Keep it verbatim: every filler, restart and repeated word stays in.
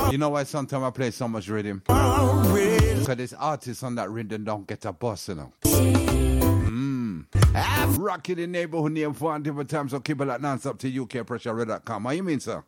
You know why sometimes I play so much rhythm? Because this artist on that rhythm don't get a bus, you know. Mmm. Rocking the neighborhood name for different times, so keep it like non-stop to U K pressure red dot com. What you mean, sir?